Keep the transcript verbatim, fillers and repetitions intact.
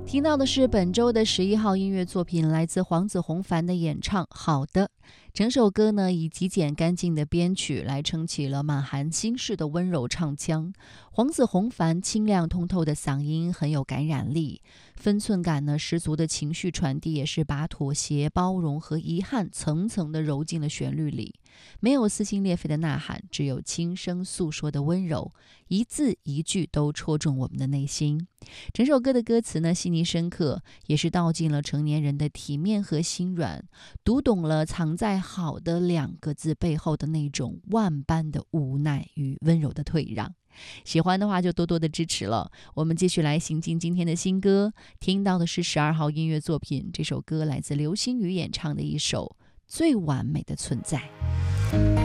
听到的是本周的十一号音乐作品，来自黄子弘凡的演唱《好的》。整首歌呢，以极简干净的编曲来撑起了满含心事的温柔唱腔。黄子弘凡清亮通透的嗓音很有感染力，分寸感呢十足的情绪传递，也是把妥协、包容和遗憾层层的揉进了旋律里。没有撕心裂肺的呐喊，只有轻声诉说的温柔，一字一句都戳中我们的内心。整首歌的歌词呢细腻深刻，也是道尽了成年人的体面和心软，读懂了藏在好的两个字背后的那种万般的无奈与温柔的退让。喜欢的话就多多的支持了。我们继续来行进今天的新歌，听到的是十二号音乐作品，这首歌来自刘星宇演唱的一首《最完美的存在》。